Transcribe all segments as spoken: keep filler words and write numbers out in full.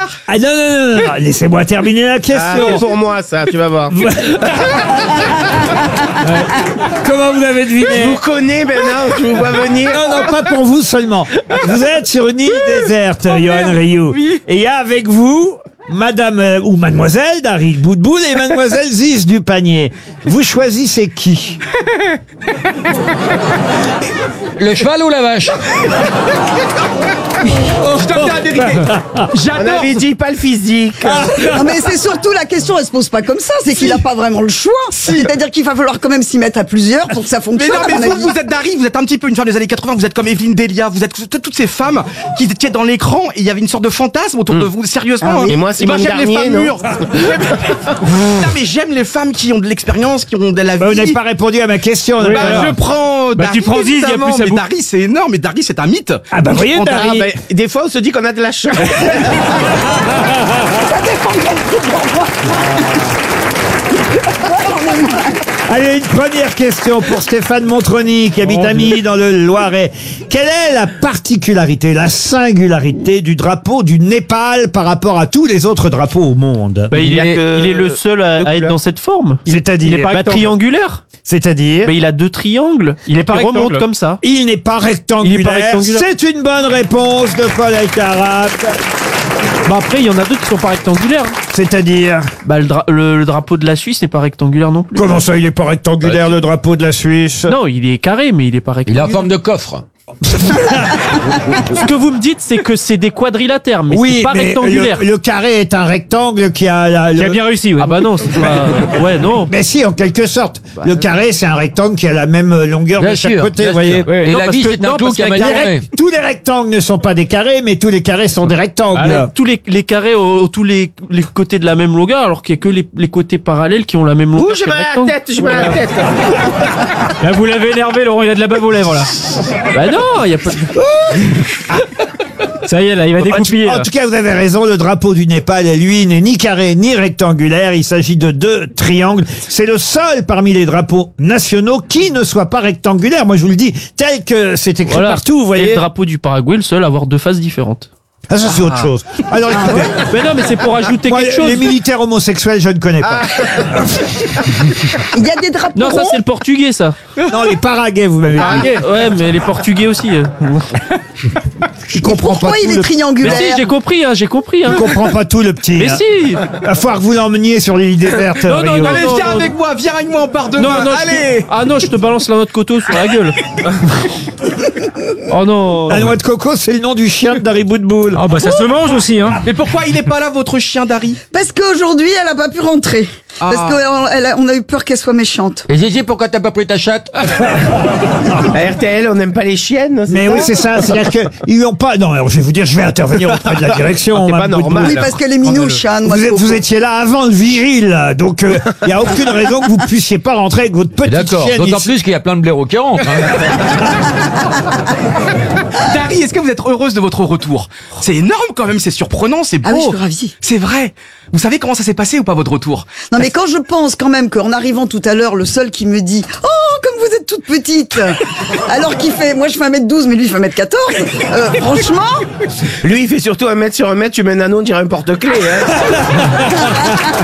Bernard. Ah non, non, non, non, laissez-moi terminer la question. Ah, c'est pour moi, ça, tu vas voir. Ouais. Comment vous avez deviné? Je vous connais, Bernard, je vous vois venir. Non, non, pas pour vous seulement. Vous êtes sur une île déserte, Johan Rioux. Oui. Et il y a avec vous Madame euh, ou Mademoiselle Dari Boudboul et Mademoiselle Ziz du Panier. Vous choisissez qui? Le cheval ou la vache? Je dois bien vérité. On J'adore. avait dit pas le physique. Non mais c'est surtout la question, elle se pose pas comme ça, c'est qu'il a pas vraiment le choix. C'est-à-dire qu'il va falloir quand même s'y mettre à plusieurs pour que ça Mais fonctionne. non, mais à mon vous, avis. vous êtes Dari, vous êtes un petit peu une femme des années quatre-vingts, vous êtes comme Evelyne Delia, vous êtes toutes toutes ces femmes qui étaient dans l'écran et il y avait une sorte de fantasme autour de vous, sérieusement. Ah oui. hein. Et moi, Simone j'aime les Garnier, femmes non mûres. Non, mais j'aime les femmes qui ont de l'expérience, qui ont de la Bah, vous vie. n'avez pas répondu à ma question. Bah, d'accord. je prends Bah, Dari, tu prends Ziz, y a évidemment, plus à mais bout. Dari c'est énorme, mais Dari c'est un mythe. Ah bah voyez, On Dari. Ah, ben, des fois, on se dit qu'on a de la chance. Allez, une première question pour Stéphane Montroni qui habite à Milly dans le Loiret. Quelle est la particularité, la singularité du drapeau du Népal par rapport à tous les autres drapeaux au monde? Bah, il, Il y a est, que il est le seul à, à être dans cette forme. C'est-à-dire Il est pas triangulaire. C'est-à-dire Bah, il a deux triangles. Il est pas remonte rectangle. comme ça. Il n'est pas rectangulaire. Il est pas rectangulaire. C'est une bonne réponse de Paul Elkarat. Bah après, il y en a d'autres qui sont pas rectangulaires. C'est-à-dire Bah le, dra- le, le drapeau de la Suisse n'est pas rectangulaire non plus. Comment ça, il n'est pas rectangulaire, le drapeau de la Suisse? Non, il est carré, mais il est pas Il est rectangulaire. en forme de coffre. Ce que vous me dites, c'est que c'est des quadrilatères, mais Oui, c'est pas mais rectangulaire. le, le carré est un rectangle qui a la, Qui le- a bien réussi, oui. Ah bah non, c'est pas... Ouais, non. Mais si, en quelque sorte. le carré, c'est un rectangle qui a la même longueur Bien de chaque sûr, côté, bien vous voyez. sûr. Et Non, la parce vie, que- c'est non, un tout parce qui a que mal Les tourné. rec- tous les rectangles ne sont pas des carrés, mais tous les carrés sont des rectangles. Allez, tous les, les carrés ont tous les, les côtés de la même longueur, alors qu'il y a que les, les côtés parallèles qui ont la même longueur. Ouh, j'ai que le mal à la rectangle. tête, j'ai mal à la tête. Là, vous l'avez énervé, Laurent, il a de la bave aux lèvres, là. Bah non, il y a pas de... Ça y est, là, il va En tout- découpiller. En là. tout cas, vous avez raison, le drapeau du Népal, lui, n'est ni carré ni rectangulaire. Il s'agit de deux triangles. C'est le seul parmi les drapeaux nationaux qui ne soit pas rectangulaire. Moi, je vous le dis, tel que c'est écrit Voilà. partout, vous Et voyez. le drapeau du Paraguay, le seul à avoir deux faces différentes. Ah, ça, c'est autre chose. Alors, écoutez, Mais non, mais c'est pour ajouter moi, quelque chose. les militaires homosexuels, je ne connais pas. Il y a des drapeaux Non, ça ronds. c'est le portugais, ça. Non, les Paraguais, vous m'avez dit. Ouais, mais les portugais aussi. euh. Je comprends pas Pourquoi tout il est le... Mais triangulaire? si, j'ai compris, hein, j'ai compris. Hein. Je comprends pas tout, le petit. Mais hein. si. Il va falloir que vous l'emmeniez sur l'île déserte. Non, non, Rio. non, Allez, non, viens non. avec moi, viens avec moi, on part Non, demain. non, je te- Allez. Ah non, je te balance la noix de coteau sur la gueule. Oh non. La noix de coco, c'est le nom du chien de Dari Boudboul. Ah, bah, ça se mange aussi, hein. Mais pourquoi il est pas là, votre chien Dari? Parce qu'aujourd'hui, elle a pas pu rentrer. Ah. Parce qu'on elle a- on a eu peur qu'elle soit méchante. Et Zizi, pourquoi t'as pas pris ta chatte? À R T L, on n'aime pas les chiennes. Mais ça oui, c'est ça. C'est-à-dire qu'ils n'ont pas. Non, alors je vais vous dire, je vais intervenir auprès de la direction. C'est pas Mme Boudboul. normal. Oui, parce qu'elle est minouche, hein, noix Vous, de êtes- coco. vous étiez là avant le vigile, donc il n'y a aucune raison que vous puissiez pas rentrer avec votre petite D'accord, chienne d'autant ici. plus qu'il y a plein de blaireaux qui rentrent. hein. Dari, est-ce que vous êtes heureuse de votre retour? C'est énorme quand même, c'est surprenant, c'est beau. Ah oui, je suis ravie. C'est vrai. Vous savez comment ça s'est passé ou pas votre retour? Non mais quand je pense quand même qu'en arrivant tout à l'heure, le seul qui me dit « Oh, comme vous êtes toute petite !» Alors qu'il fait, moi je fais un mètre douze, mais lui il fait un mètre quatorze. Euh, franchement, Lui, il fait surtout un mètre sur un mètre, tu mets un anneau, on dirait un porte-clés. Hein.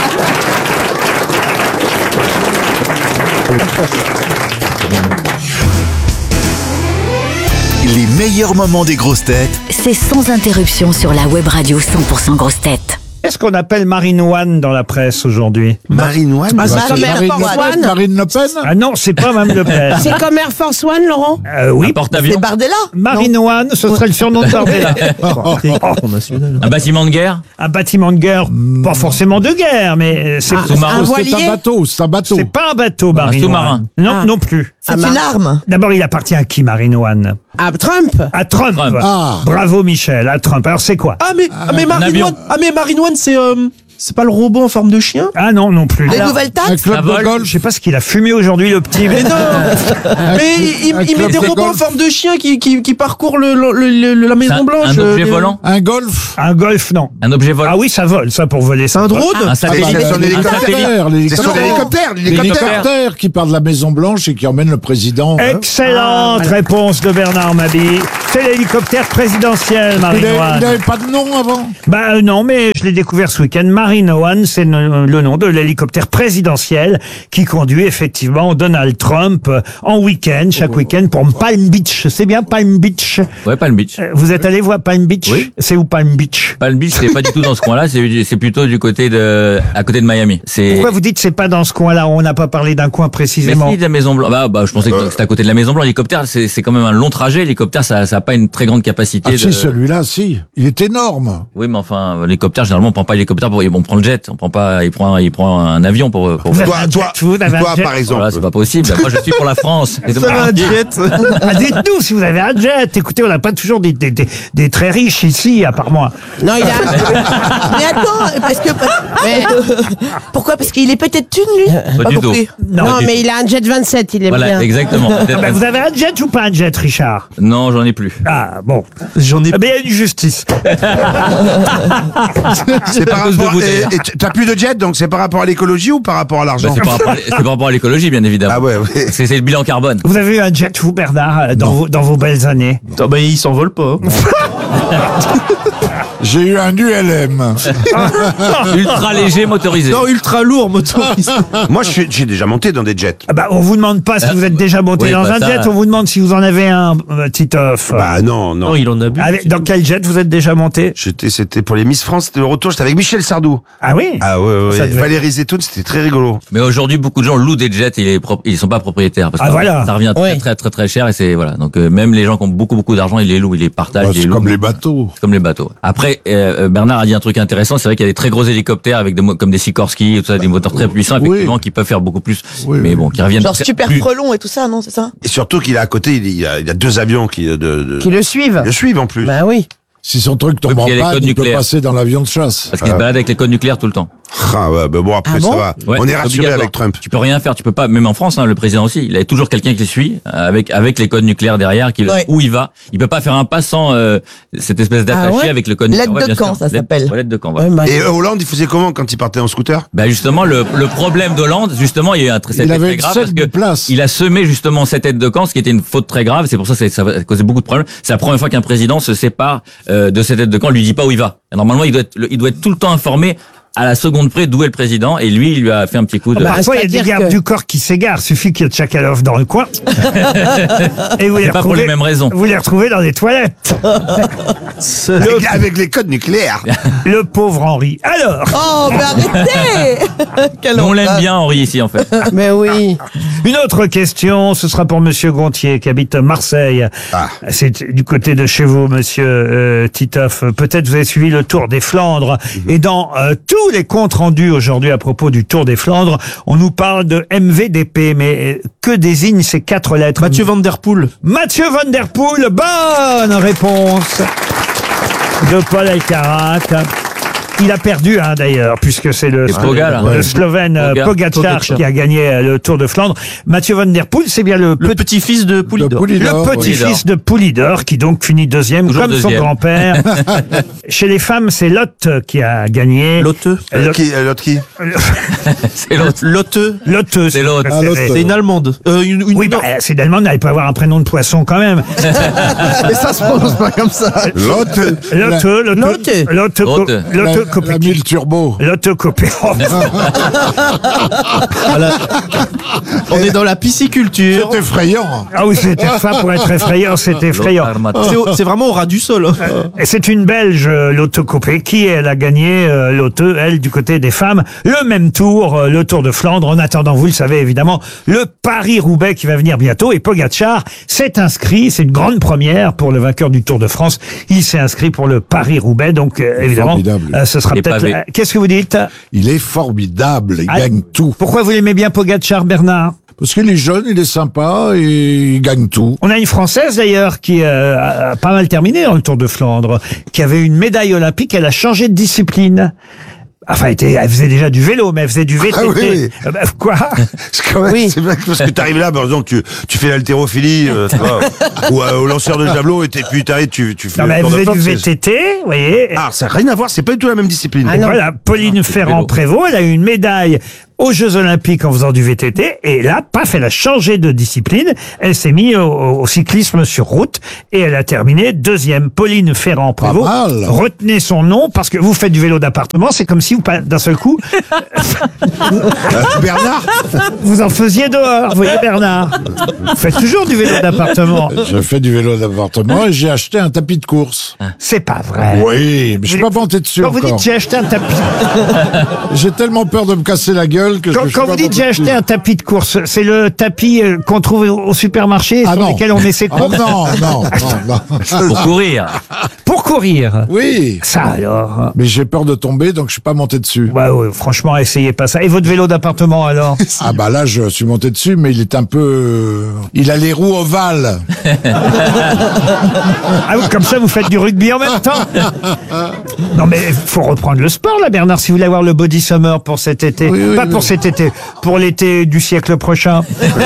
Les meilleurs moments des grosses têtes C'est sans interruption sur la web radio cent pour cent grosses têtes. Qu'est-ce qu'on appelle Marine One dans la presse aujourd'hui? Marine One. Ah, c'est Bah, comme Air Marine Force Le Pen, One. Marine Le Pen. Ah non, c'est pas Mme Le Pen. C'est comme Air Force One, Laurent. Euh, oui, C'est Bardella. Marine One, ce serait le surnom de Bardella. Un bâtiment de guerre. Un bâtiment de guerre, pas forcément de guerre, mais c'est Ah, c'est- un C'est voilier. un bateau, c'est un bateau. c'est pas un bateau, Marine sous-marin. One. Non, Ah. non plus. C'est une arme. D'abord, il appartient à qui, Marine One? À Trump. À Trump. Ah. Bravo, Michel, à Trump. Alors, c'est quoi? Ah mais, ah, mais Marine avion. One, ah mais Marine One, c'est euh, c'est pas le robot en forme de chien? Ah non, non plus. Les Alors, nouvelles Un taxes. club Un de vol. golf. je sais pas ce qu'il a fumé aujourd'hui, le petit. Mais non. Mais il, un il met club des de robots en golf. forme de chien qui qui, qui parcourent le, le, le- le- la Maison Blanche. Un objet euh, volant. Un golf. Un golf, non. Un objet volant. Ah oui, ça vole, ça, pour voler. ça Un vole. drone. Un satellite. Ah, bah, Un c'est l'hélicoptère, satellite. l'hélicoptère. l'hélicoptère, L'hélicoptère qui part de la Maison Blanche et qui emmène le président. Excellente réponse de Bernard Mabie. C'est l'hélicoptère présidentiel, Il Marine One. n'avait pas de nom avant. Bah euh, non, mais je l'ai découvert ce week-end. Marine One, c'est le, le nom de l'hélicoptère présidentiel qui conduit effectivement Donald Trump euh, en week-end, chaque week-end pour Palm Beach. C'est bien Palm Beach. Ouais, Palm Beach. Euh, Vous êtes allé voir Palm Beach? Oui. C'est où Palm Beach? Palm Beach, c'est pas du tout dans ce coin-là, c'est c'est plutôt du côté de, à côté de Miami. C'est. Pourquoi vous dites c'est pas dans ce coin-là? On n'a pas parlé d'un coin Mais précisément. si, de la Maison Blanche. Bah, bah, je pensais que c'était à côté de la Maison Blanche. L'hélicoptère, c'est c'est quand même un long trajet. L'hélicoptère, ça, ça a pas une très grande capacité. Ah de... si, celui-là, si. Il est énorme. Oui, mais enfin, l'hélicoptère, généralement, on prend pas l'hélicoptère pour, on prend le jet. On prend pas, il prend, il prend un avion pour, pour. Vous avez Toi, un toi, jet, vous avez un toi, jet. par exemple. Voilà, c'est pas possible. Moi, je suis pour la France. Et c'est Ça pas- un jet. Ah, dites-nous si vous avez un jet. Écoutez, on n'a pas toujours des, des, des, des très riches ici, à part moi. Non, il a. Mais attends, parce que. Mais... Pourquoi? Parce qu'il est peut-être une, lui. Pas du tout. compris. Non, Non, du mais il a un jet vingt-sept, il est Voilà, bien. exactement. Ah ben, vous avez un jet ou pas un jet, Richard? Non, j'en ai plus. Ah, bon. J'en ai Eh bien, il y a une justice. C'est par à cause de rapport. vous, et- d'ailleurs. et tu- T'as plus de jet, donc c'est par rapport à l'écologie ou par rapport à Bah, l'argent? c'est par rapport à- c'est par rapport à l'écologie, bien évidemment. Ah ouais, ouais. C'est c'est le bilan carbone. Vous avez eu un jet, vous, Bernard, dans vos, dans vos belles années? Ah bah, il s'envole pas. J'ai eu un U L M. Ultra léger motorisé. Non, ultra lourd, motorisé. Moi, je suis- j'ai déjà monté dans des jets. Ah bah, on vous demande pas si vous êtes déjà monté Oui, dans bah, un ça- jet, on vous demande si vous en avez un, euh, Titoff. Bah non, non. Non, il en a bu. Avec- dans quel jet vous êtes déjà monté? J'étais, c'était pour les Miss France, c'était le retour, j'étais avec Michel Sardou. Ah oui? Ah ouais, ouais, Ça ouais. devait- Valérie Zetoun, c'était très rigolo. Mais aujourd'hui, beaucoup de gens louent des jets et ils, pro- ils sont pas propriétaires. Parce Ah, que voilà. ça revient très, Oui. très, très, très cher et c'est, voilà. Donc, euh, même les gens qui ont beaucoup, beaucoup d'argent, ils les louent, ils les partagent, Bah, ils les c'est louent. comme les bateaux. C'est comme les bateaux. Après, euh, Bernard a dit un truc intéressant, c'est vrai qu'il y a des très gros hélicoptères avec des mo- comme des Sikorsky et tout ça, des moteurs très puissants, effectivement, qui peuvent faire beaucoup plus, Oui, mais oui. bon, qui reviennent Genre très- super plus- frelon et tout ça, non, c'est ça? Et surtout qu'il est à côté, il y a, il y a deux avions qui, de, de- Qui le suivent. le suivent en plus. Bah oui. Si son truc Oui, tombe parce en qu'il y a les panne, codes il peut nucléaires. passer dans l'avion de chasse. Parce qu'ils se baladent avec les codes nucléaires tout le temps. Ah ouais, bah bon, après, Ah bon ça va. Ouais, On est c'est rassuré obligatoire. avec Trump. Tu peux rien faire, tu peux pas, même en France, hein, le président aussi, il a toujours quelqu'un qui le suit, euh, avec, avec les codes nucléaires derrière, qui, Ouais. où il va. Il peut pas faire un pas sans, euh, cette espèce d'attaché Ah ouais avec le code L'aide nucléaire. de Ouais, bien camp, sûr. ça L'aide- s'appelle. ouais, l'aide de camp, voilà. Ouais, bah, Et euh, Hollande, il faisait comment quand il partait en scooter? Bah justement, le, le problème d'Hollande, justement, il y a eu un très, Il c'était avait très une grave scène parce de que place. il a semé justement cette aide de camp, ce qui était une faute très grave. C'est pour ça que ça a causé beaucoup de problèmes. C'est la première fois qu'un président se sépare euh, de cette aide de camp, lui dit pas où il va. Et normalement, il doit être, il doit être tout le temps informé à la seconde près d'où est le président. Et lui, il lui a fait un petit coup de. bah, Parfois, il y a des c'est-à-dire gardes que- du corps qui s'égarent. Suffit qu'il y ait Tchakalov dans le coin. Et vous les C'est pas pour retrouvez- les mêmes raisons. Vous les retrouvez dans les toilettes. Avec, avec les codes nucléaires. Le pauvre Henri. Alors, Oh, mais arrêtez! Quelle Nous, on l'aime horreur. bien, Henri, ici, en fait. Mais oui. une autre question, ce sera pour Monsieur Gontier qui habite Marseille. Ah. C'est du côté de chez vous, Monsieur euh, Titoff. Peut-être vous avez suivi le Tour des Flandres. Et dans euh, tous les comptes rendus aujourd'hui à propos du Tour des Flandres, on nous parle de M V D P. Mais euh, que désignent ces quatre lettres? Mathieu Van Der Poel. Mathieu Van Der Poel, bonne réponse de Paul Alcarat. Il a perdu, hein, d'ailleurs, puisque c'est le, Et Poga, là. le Ouais. Slovène euh, Poga. Pogacar Pogacar. qui a gagné euh, le Tour de Flandre. Mathieu Van Der Poel, c'est bien le, Le petit- petit-fils de Poulidor. De Poulidor, le oui. petit-fils de Poulidor, qui donc finit deuxième, Toujours comme son deuxième. grand-père. Chez les femmes, c'est Lotte qui a gagné. Lotte. Euh, Lotte. qui, euh, l'autre qui? C'est l'autre. Lotte. Lotte, C'est l'autre. Ah, Lotte. C'est une Allemande. Euh, une, une Oui, bah, non. c'est d'Allemagne, elle peut avoir un prénom de poisson quand même. Mais ça se prononce pas comme ça. L'autre. Lotte, Lotte, Lotte. Lotte, Lotte. Lotte, La, Copé- la mille turbo. Lotte Copé- Oh, Voilà. On est dans la pisciculture. C'est effrayant. ah oui, c'était ça pour être effrayant, c'est effrayant. C'est au- C'est vraiment au ras du sol. hein. Et c'est une Belge, euh, Lotte Copé, qui elle a gagné, euh, Lotte, elle, du côté des femmes, le même tour, euh, le Tour de Flandre. En attendant, vous le savez évidemment, le Paris-Roubaix qui va venir bientôt. Et Pogacar s'est inscrit, c'est une grande première pour le vainqueur du Tour de France. Il s'est inscrit pour le Paris-Roubaix, donc euh, évidemment, Formidable. euh, ce sera Les peut-être... pavés. la- Qu'est-ce que vous dites? Il est formidable. Il Ah, gagne tout. Pourquoi vous l'aimez bien Pogacar, Bernard? Parce qu'il est jeune, il est sympa et il gagne tout. On a une Française d'ailleurs qui euh, a pas mal terminé dans le Tour de Flandre, qui avait une médaille olympique, elle a changé de discipline. Enfin, elle, était, elle faisait déjà du vélo, mais elle faisait du V T T. Ah oui, oui. Euh, bah, quoi? C'est quand même, c'est bien que- parce que t'arrives là, par exemple, tu, tu fais l'haltérophilie, euh, tu vois, ou euh, au lanceur de javelot, et t'es- puis t'arrives, tu, tu fais Non, mais elle le Tour de faisait du Flandre, V T T, vous voyez. c'est- Ah, ça n'a rien à voir, c'est pas du tout la même discipline. Et voilà, Pauline c'est Ferrand-Prévot, elle a eu une médaille aux Jeux Olympiques en faisant du V T T. Et là, paf, elle a changé de discipline. Elle s'est mise au, au cyclisme sur route et elle a terminé deuxième. Pauline Ferrand-Prévôt. Pas mal. Retenez son nom parce que vous faites du vélo d'appartement. C'est comme si vous, d'un seul coup, Bernard vous en faisiez dehors. Vous voyez, Bernard. Vous faites toujours du vélo d'appartement. Je fais du vélo d'appartement et j'ai acheté un tapis de course. C'est pas vrai. Oui, mais je suis pas monté dessus Quand vous encore. dites j'ai acheté un tapis, J'ai tellement peur de me casser la gueule que quand, je suis quand pas vous dites monté j'ai acheté dessus. un tapis de course, c'est le tapis euh, qu'on trouve au au supermarché et Ah sur non. lequel on met ses Ah courses non, non, non, non. Pour courir. pour courir. Oui, Ça alors. mais j'ai peur de tomber, donc je suis pas monté dessus. Ouais, ouais, franchement, essayez pas ça. Et votre vélo d'appartement alors? Ah bah là, je suis monté dessus, mais il est un peu... Il a les roues ovales. Ah oui, comme ça vous faites du rugby en même temps. Non mais faut reprendre le sport là, Bernard, si vous voulez avoir le body summer pour cet été. Oui, oui, Pas oui. pour cet été, pour l'été du siècle prochain.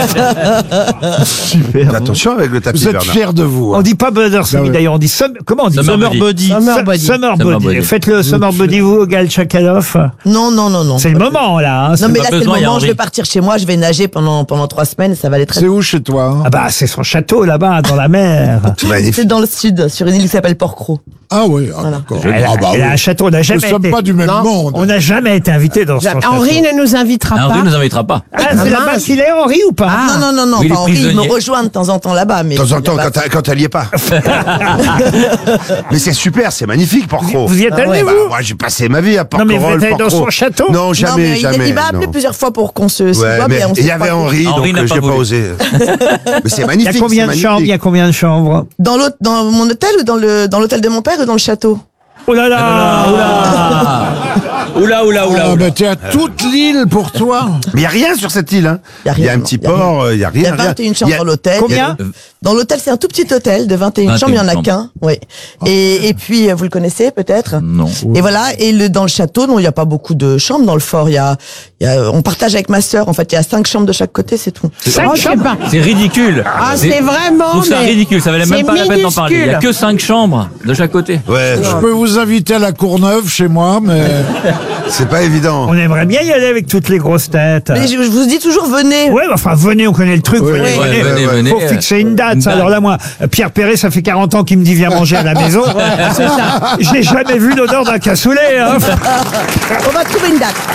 Fais attention avec le tapis, Vous êtes Bernard. fiers de vous. On hein. dit pas Brother Summer, Ah ouais. d'ailleurs, on dit sum- comment on dit Summer Body. Summer Su- body. Summer Summer body. body. Faites le Summer Body, vous, Gal Chakalov. Non, non, non, non. C'est le moment, là. hein. Non, mais pas là, c'est le besoin, il y a moment, je Henri. vais partir chez moi, je vais nager pendant, pendant trois semaines, ça va aller très C'est bien. où chez toi hein Ah bah, c'est son château, là-bas, dans la mer. C'est magnifique. C'est dans le sud, sur une île qui s'appelle Port-Cros. Ah oui, ah, d'accord. Elle a, Ah bah elle a oui. un château, on n'a Nous jamais ne sommes été... pas du même Non. monde. On n'a jamais été invité dans son château. Henri ne nous invitera Henri pas. nous invitera pas. Ah, c'est là-bas qu'il est, Henri, ou pas non, non, non, non, Oui, il est pas Henri, il me prisonnier. rejoint de temps en temps là-bas. Mais De temps en temps, là-bas, quand, t'as- quand elle y est pas. Mais c'est super, c'est magnifique, Port-Cros. Vous y êtes Ah allé, ouais, vous Bah, moi, j'ai passé ma vie à Non, Port-Cros. mais vous êtes allé dans son château Non, jamais, non, mais jamais. Il, il m'a appelé non. plusieurs fois pour qu'on se, se Ouais, voit, mais mais on il s'est y avait pas- Henri, Henri donc n'a euh, pas j'ai pas voulu. osé. Mais c'est Il y magnifique. a combien de c'est chambres Il y a magnifique. combien de chambres Dans l'autre, dans mon hôtel ou dans le, dans l'hôtel de mon père ou dans le château? Oh là là, oh là. Oula, oula, oula, Ah, oula. bah, t'es à toute l'île pour toi. Mais il n'y a rien sur cette île. Hein. Il y a Il y a rien, un non, petit il y a port, il n'y a Il y rien. a vingt et une rien. chambres Il y a- dans l'hôtel. Combien Dans l'hôtel, c'est un tout petit hôtel de vingt et une vingt et chambres, il y en une a chambres. qu'un. Oui. Et, et puis, euh, vous le connaissez peut-être? Non. Et voilà. Et le, dans le château, non, il n'y a pas beaucoup de chambres dans le fort. Il y a, il y a, on partage avec ma sœur. En fait, il y a cinq chambres de chaque côté, c'est tout. Oh, je sais pas. C'est ridicule. Ah, c'est vraiment. Je trouve ça mais ridicule, ça valait même c'est pas la peine d'en parler. Il y a minuscule. que cinq chambres de chaque côté. Ouais, Je peux vous inviter à la Courneuve chez moi, mais c'est pas évident. On aimerait bien y aller avec toutes les grosses têtes. Mais je, je vous dis toujours, venez. Ouais, bah, enfin, venez, on connaît le truc. Oui, venez, oui, venez. venez, venez. Faut fixer une date. Une ça. date. Alors là, moi, Pierre Perret, ça fait quarante ans qu'il me dit viens manger à la maison. C'est ça. J'ai jamais vu l'odeur d'un cassoulet. Hein. On va trouver une date.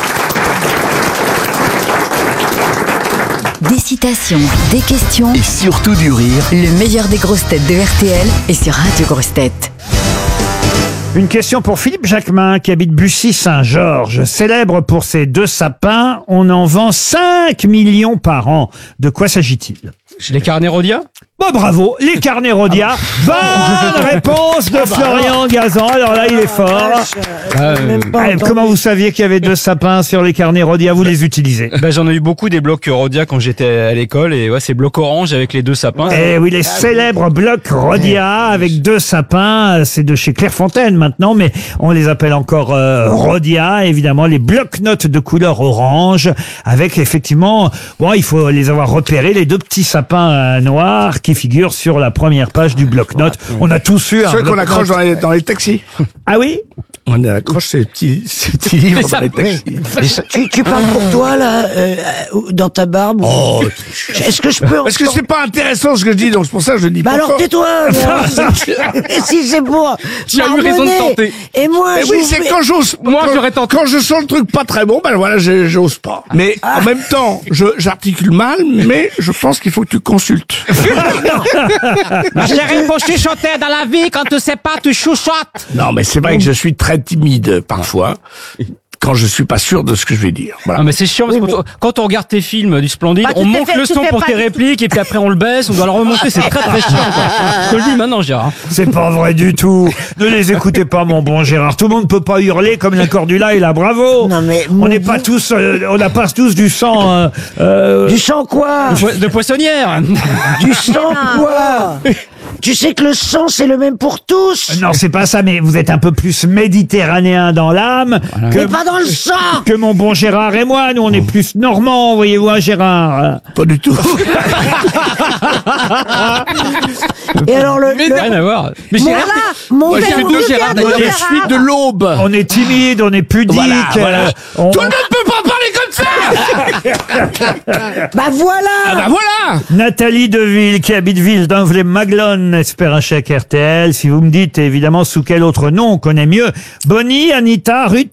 Des citations, des questions. Et surtout du rire. Le meilleur des grosses têtes de R T L est sur Radio Grosses Têtes. Une question pour Philippe Jacquemin qui habite Bussy-Saint-Georges. Célèbre pour ses deux sapins, on en vend cinq millions par an. De quoi s'agit-il? Les carnets Rodia. Bon, bravo, les carnets Rodia. Bonne réponse de Florian Gazan. Alors là, il est fort. Euh, Eh, comment vous saviez qu'il y avait deux sapins sur les carnets Rodia? Vous les utilisez? bah, j'en ai eu beaucoup des blocs Rodia quand j'étais à l'école et ouais, c'est bloc orange avec les deux sapins. Eh oui, les célèbres blocs Rodia avec deux sapins, c'est de chez Clairefontaine maintenant, mais on les appelle encore euh, Rodia, évidemment, les blocs-notes de couleur orange, avec effectivement, bon, il faut les avoir repérés, les deux petits sapins euh, noirs qui figurent sur la première page du bloc-notes. On a tous eu un Ceux qu'on bloc-notes. accroche dans les, dans les taxis. Ah oui? On accroche ces petits, ces petits livres dans les taxis. Tu, tu parles pour toi, là, euh, euh, dans ta barbe? ou- Oh, Est-ce que je peux... parce que c'est pas intéressant ce que je dis, donc c'est pour ça que je le dis Bah pas alors fort. tais-toi. Et si c'est pour Tu as eu raison de m'emmener. tenter. Et moi, Mais je oui, vous c'est fais- quand j'ose. Moi, quand- j'aurais tenté. Quand je sens le truc pas très bon, ben voilà, je- j'ose pas. Mais en même temps, je, j'articule mal, mais je pense qu'il faut que tu consultes. Chérie, faut chuchoter dans la vie. Quand tu sais pas, tu chuchotes. Non, mais c'est vrai que je suis très timide parfois, quand je suis pas sûr de ce que je vais dire. Voilà. Non mais c'est chiant parce que quand on- quand on regarde tes films du Splendide, Bah, tu on t'es monte fait- le tu son fais pour pas tes du- répliques et puis après on le baisse, on doit le remonter, c'est très très chiant. quoi. Je te le dis maintenant, Gérard. C'est pas vrai du tout. Ne les écoutez pas, mon bon Gérard. Tout le monde peut pas hurler comme la Cordula et la Bravo. Non, mais on mon n'est pas Dieu. tous, euh, on n'a pas tous du sang. euh, euh, Du sang quoi? De, po- de poissonnière. Du sang quoi? Tu sais que le sang, c'est le même pour tous. Non, c'est pas ça, mais vous êtes un peu plus méditerranéen dans l'âme Mais pas dans le sang. que mon bon Gérard et moi. Nous, on est plus normands, voyez-vous, hein, Gérard. Pas du tout. Et alors le... Mais le- rien à voir. Mais Mon, Gérard, mon Moi, j'ai père, fait mon deux père, Gérard, mon d'ailleurs. Je père, suis de l'aube. On est timide, on est pudique. Voilà, voilà. euh, on- Tout le monde peut pas parler comme ça. Bah voilà. Ah bah voilà. Nathalie Deville, qui habite Ville d'Anvlé-Maglone, espère un chèque R T L. Si vous me dites évidemment sous quel autre nom on connaît mieux Bonnie, Anita, Ruth,